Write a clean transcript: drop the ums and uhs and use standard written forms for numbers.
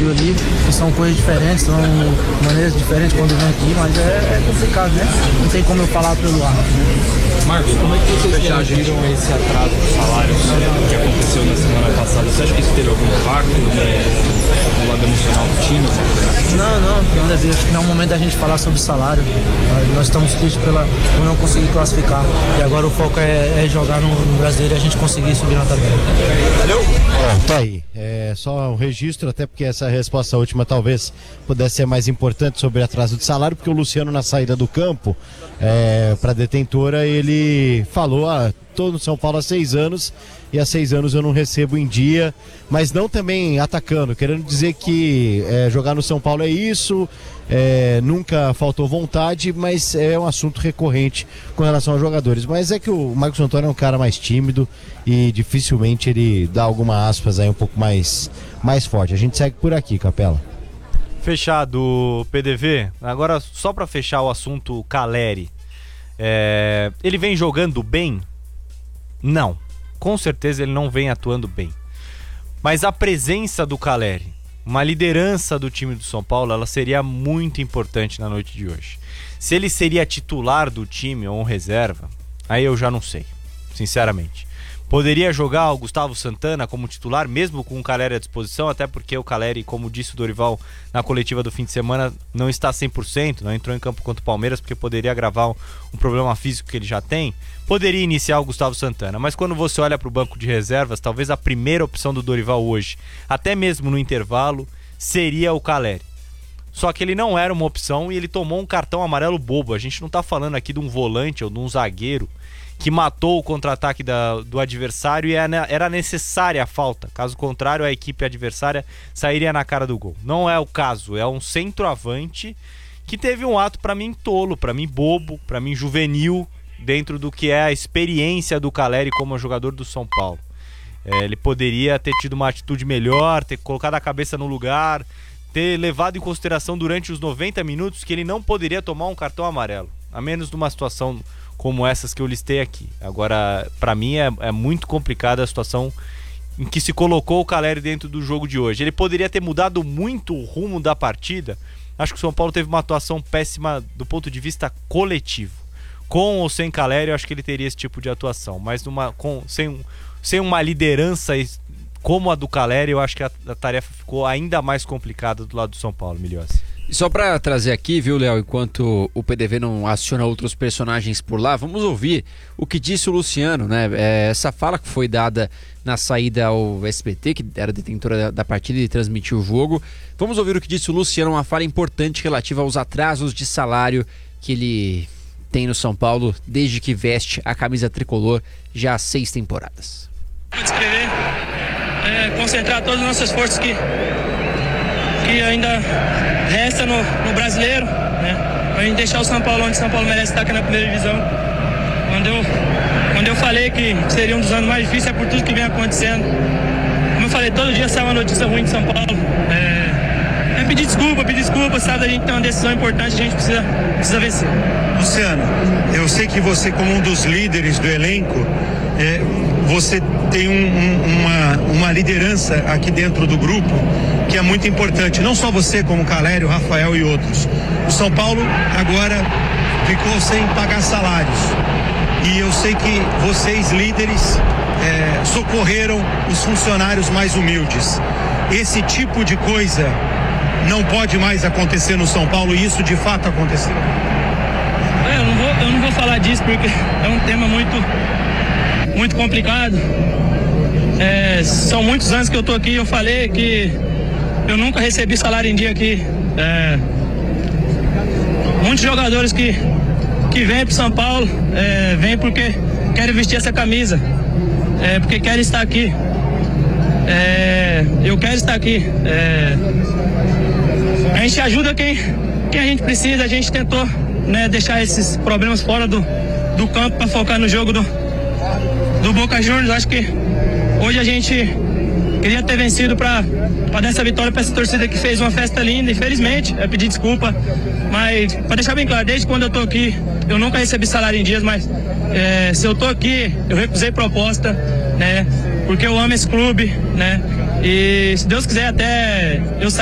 viu ali, que são coisas diferentes, são maneiras diferentes quando vem aqui, mas é complicado, né? Não tem como eu falar pelo ar. Marcos, como é que vocês reagiram a esse atraso de salários que aconteceu na semana passada? Você acha que isso teve algum impacto no lado emocional do time? Não, nada a ver. Acho que não é o momento da gente falar sobre salário. Nós estamos tristes por não conseguir classificar. E agora o foco é jogar no Brasileiro e a gente conseguir subir na tabela. Valeu? Bom, tá aí. É só um registro, até porque essa resposta última talvez pudesse ser mais importante sobre atraso de salário, porque o Luciano, na saída do campo para a detentora, ele falou: tô no São Paulo há 6 anos e há 6 anos eu não recebo em dia, mas não também atacando, querendo dizer que jogar no São Paulo é isso, nunca faltou vontade, mas é um assunto recorrente com relação aos jogadores. Mas é que o Marcos Antônio é um cara mais tímido e dificilmente ele dá alguma aspas aí um pouco mais forte. A gente segue por aqui, Capela. Fechado, PDV. Agora, só para fechar o assunto Caleri, ele vem jogando bem? Não, com certeza ele não vem atuando bem. Mas a presença do Caleri, uma liderança do time do São Paulo, ela seria muito importante na noite de hoje. Se ele seria titular do time ou reserva, aí eu já não sei, sinceramente. Poderia jogar o Gustavo Santana como titular, mesmo com o Caleri à disposição, até porque o Caleri, como disse o Dorival na coletiva do fim de semana, não está 100%, não entrou em campo contra o Palmeiras, porque poderia agravar um problema físico que ele já tem. Poderia iniciar o Gustavo Santana, mas quando você olha para o banco de reservas, talvez a primeira opção do Dorival hoje, até mesmo no intervalo, seria o Caleri. Só que ele não era uma opção e ele tomou um cartão amarelo bobo. A gente não está falando aqui de um volante ou de um zagueiro que matou o contra-ataque do adversário e era necessária a falta. Caso contrário, a equipe adversária sairia na cara do gol. Não é o caso, é um centroavante que teve um ato, para mim, tolo, para mim bobo, para mim juvenil, dentro do que é a experiência do Caleri como jogador do São Paulo. Ele poderia ter tido uma atitude melhor, ter colocado a cabeça no lugar, ter levado em consideração durante os 90 minutos que ele não poderia tomar um cartão amarelo, a menos numa situação como essas que eu listei aqui. Agora, para mim é muito complicada a situação em que se colocou o Caleri dentro do jogo de hoje. Ele poderia ter mudado muito o rumo da partida. Acho que o São Paulo teve uma atuação péssima do ponto de vista coletivo. Com ou sem Caleri, eu acho que ele teria esse tipo de atuação, mas sem uma liderança como a do Caleri, eu acho que a tarefa ficou ainda mais complicada do lado do São Paulo, Miliossi. E só para trazer aqui, viu, Léo, enquanto o PDV não aciona outros personagens por lá, vamos ouvir o que disse o Luciano, né? Essa fala que foi dada na saída ao SBT, que era detentora da partida e transmitiu o jogo. Vamos ouvir o que disse o Luciano, uma fala importante relativa aos atrasos de salário que ele tem no São Paulo desde que veste a camisa tricolor já há 6 temporadas. Vamos escrever, concentrar todos os nossos esforços que ainda resta no brasileiro, né? Pra gente deixar o São Paulo onde o São Paulo merece estar, aqui na primeira divisão. Quando eu falei que seria um dos anos mais difíceis, é por tudo que vem acontecendo. Como eu falei, todo dia sai uma notícia ruim de São Paulo. Pedir desculpa, sabe? A gente tem uma decisão importante, a gente precisa vencer. Luciano, eu sei que você, como um dos líderes do elenco, você tem uma liderança aqui dentro do grupo que é muito importante. Não só você, como o Caleri, o Rafael e outros. O São Paulo agora ficou sem pagar salários. E eu sei que vocês, líderes, socorreram os funcionários mais humildes. Esse tipo de coisa não pode mais acontecer no São Paulo, e isso de fato aconteceu. Eu não vou falar disso porque é um tema muito complicado. São muitos anos que eu tô aqui. Eu falei que eu nunca recebi salário em dia aqui. Muitos jogadores que vêm pro São Paulo vêm porque querem vestir essa camisa, porque querem estar aqui. Eu quero estar aqui. A gente ajuda quem a gente precisa. A gente tentou, né, deixar esses problemas fora do campo para focar no jogo do Boca Juniors. Acho que hoje a gente queria ter vencido para dar essa vitória para essa torcida que fez uma festa linda. Infelizmente, pedir desculpa, mas para deixar bem claro, desde quando eu tô aqui, eu nunca recebi salário em dias, mas se eu tô aqui, eu recusei proposta, né, porque eu amo esse clube, né, e se Deus quiser até eu sair